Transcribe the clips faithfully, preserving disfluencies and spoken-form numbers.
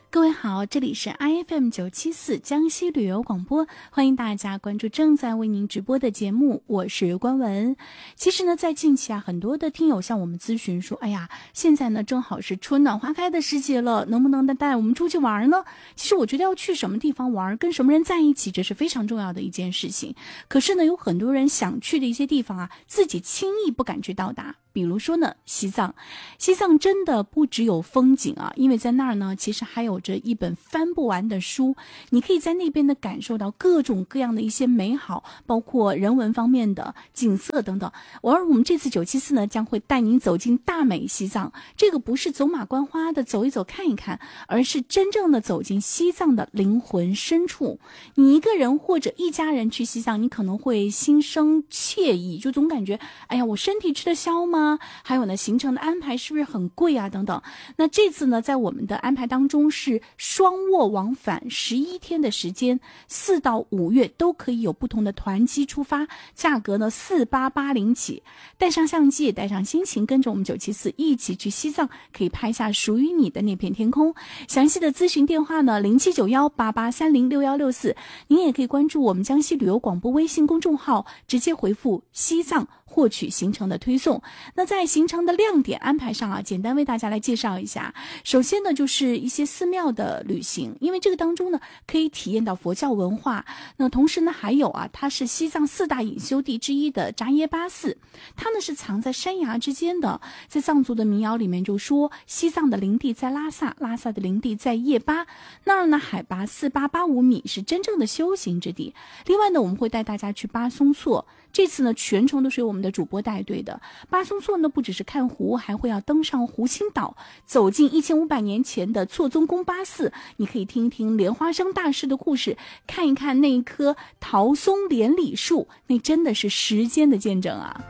各位好，这里是 I F M 九七四江西旅游广播，欢迎大家关注正在为您直播的节目，我是关文。其实呢，在近期啊，很多的听友向我们咨询说，哎呀，现在呢正好是春暖花开的时节了，能不能带我们出去玩呢？其实我觉得要去什么地方玩，跟什么人在一起，这是非常重要的一件事情。可是呢，有很多人想去的一些地方啊，自己轻易不敢去到达。比如说呢，西藏，西藏真的不只有风景啊，因为在那儿呢，其实还有着一本翻不完的书，你可以在那边呢感受到各种各样的一些美好，包括人文方面的景色等等。而我们这次九七四呢，将会带您走进大美西藏，这个不是走马观花的走一走看一看，而是真正的走进西藏的灵魂深处。你一个人或者一家人去西藏，你可能会心生惬意，就总感觉，哎呀，我身体吃得消吗？还有呢，行程的安排是不是很贵啊？等等。那这次呢，在我们的安排当中是双卧往返十一天的时间，四到五月都可以有不同的团机出发，价格呢四八八零起。带上相机，带上心情，跟着我们九七四一起去西藏，可以拍下属于你的那片天空。详细的咨询电话呢，零七九幺八八三零六幺六四。您也可以关注我们江西旅游广播微信公众号，直接回复西藏获取行程的推送。那在行程的亮点安排上啊，简单为大家来介绍一下。首先呢，就是一些寺庙的旅行，因为这个当中呢，可以体验到佛教文化。那同时呢，还有啊，它是西藏四大隐修地之一的扎耶巴寺，它呢是藏在山崖之间的。在藏族的民谣里面就说，西藏的灵地在拉萨，拉萨的灵地在叶巴，那儿呢海拔四八八五米，是真正的修行之地。另外呢，我们会带大家去巴松措，这次呢全程都是由我们的主播带队的。巴松措呢不只是看湖，还会要登上湖心岛，走进一千五百年前的措宗宫巴寺，你可以听一听莲花生大师的故事，看一看那一棵桃松莲理树，那真的是时间的见证啊。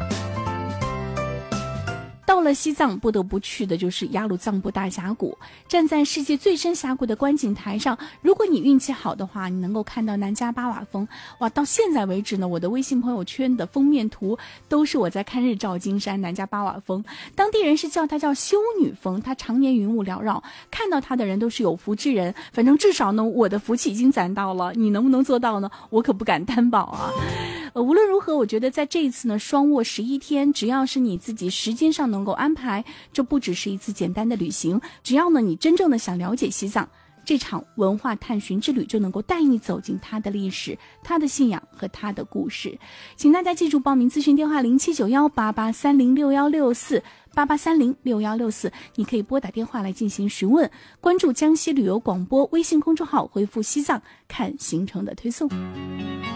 到了西藏，不得不去的就是雅鲁藏布大峡谷。站在世界最深峡谷的观景台上，如果你运气好的话，你能够看到南迦巴瓦峰。哇，到现在为止呢，我的微信朋友圈的封面图都是我在看日照金山南迦巴瓦峰。当地人是叫它叫修女峰，它常年云雾缭绕，看到它的人都是有福之人。反正至少呢，我的福气已经攒到了，你能不能做到呢？我可不敢担保啊。呃，无论如何，我觉得在这一次呢，双卧十一天，只要是你自己时间上能够安排，这不只是一次简单的旅行，只要呢你真正的想了解西藏，这场文化探寻之旅就能够带你走进它的历史、它的信仰和它的故事。请大家记住报名咨询电话零七九幺八八三零六幺六四八八三零六幺六四，你可以拨打电话来进行询问。关注江西旅游广播微信公众号，回复西藏看行程的推送。